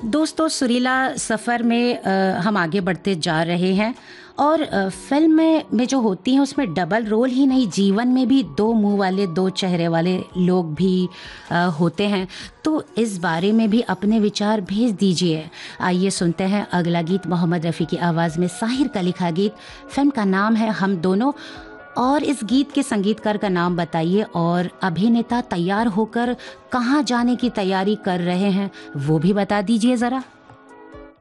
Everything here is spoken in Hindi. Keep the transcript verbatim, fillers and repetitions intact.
दोस्तों सुरीला सफ़र में अ, हम आगे बढ़ते जा रहे हैं और अ, फिल्म में में जो होती हैं उसमें डबल रोल ही नहीं, जीवन में भी दो मुंह वाले दो चेहरे वाले लोग भी अ, होते हैं। तो इस बारे में भी अपने विचार भेज दीजिए। आइए सुनते हैं अगला गीत, मोहम्मद रफ़ी की आवाज़ में साहिर का लिखा गीत। फिल्म का नाम है हम दोनों और इस गीत के संगीतकार का नाम बताइए और अभिनेता तैयार होकर कहाँ जाने की तैयारी कर रहे हैं वो भी बता दीजिए ज़रा।